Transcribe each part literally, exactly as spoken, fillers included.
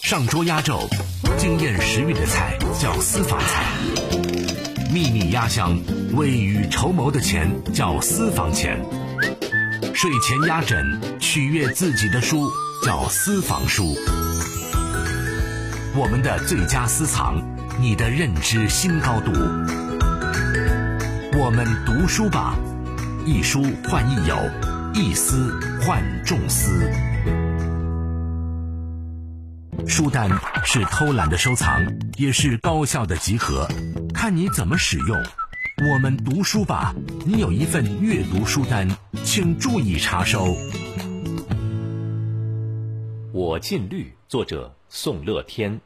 上桌压轴，惊艳食欲的菜叫私房菜；秘密压箱、未雨绸缪的钱叫私房钱；睡前压枕、取悦自己的书叫私房书。我们的最佳私藏，你的认知新高度。我们读书吧，一书换一友，一思换众思。书单是偷懒的收藏，也是高效的集合，看你怎么使用。我们读书吧，你有一份阅读书单，请注意查收。 我尽律，作者宋乐天。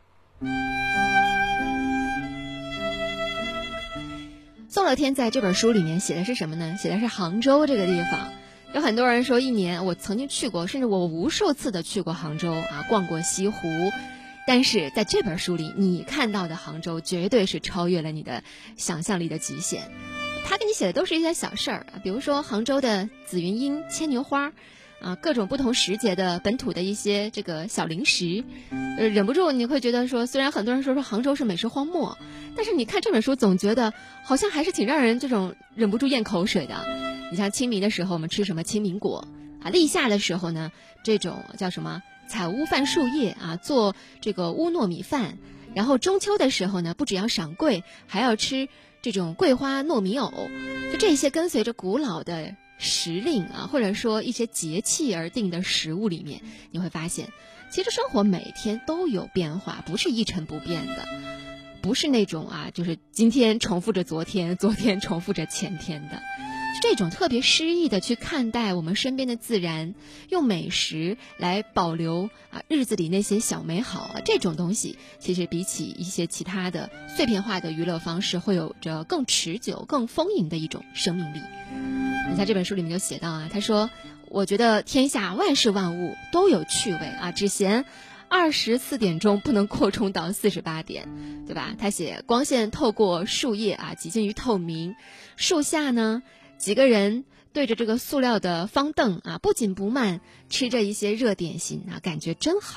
宋乐天在这本书里面写的是什么呢？写的是杭州这个地方。有很多人说一年我曾经去过，甚至我无数次的去过杭州啊，逛过西湖。但是在这本书里，你看到的杭州绝对是超越了你的想象力的极限。他给你写的都是一些小事儿啊，比如说杭州的紫云英、牵牛花啊，各种不同时节的本土的一些这个小零食，呃，忍不住你会觉得说，虽然很多人说说杭州是美食荒漠，但是你看这本书总觉得好像还是挺让人这种忍不住咽口水的。你像清明的时候我们吃什么清明果啊，立夏的时候呢，这种叫什么采乌饭树叶啊，做这个乌糯米饭，然后中秋的时候呢，不只要赏桂，还要吃这种桂花糯米藕，就这些跟随着古老的时令啊，或者说一些节气而定的食物里面，你会发现其实生活每天都有变化，不是一成不变的，不是那种啊就是今天重复着昨天，昨天重复着前天的，这种特别诗意的去看待我们身边的自然，用美食来保留啊日子里那些小美好啊，这种东西其实比起一些其他的碎片化的娱乐方式，会有着更持久、更丰盈的一种生命力。你在这本书里面就写到啊，他说：“我觉得天下万事万物都有趣味啊，只嫌二十四点钟不能扩充到四十八点，对吧？”他写光线透过树叶啊，几近于透明，树下呢。几个人对着这个塑料的方凳啊，不紧不慢吃着一些热点心啊，感觉真好。